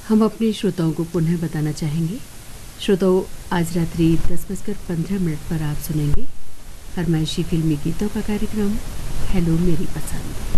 हम अपने श्रोताओं को पुनः बताना चाहेंगे। श्रोताओं, आज रात्रि 10:15 पर आप सुनेंगे फरमाइशी फिल्मी गीतों का कार्यक्रम हेलो मेरी पसंद।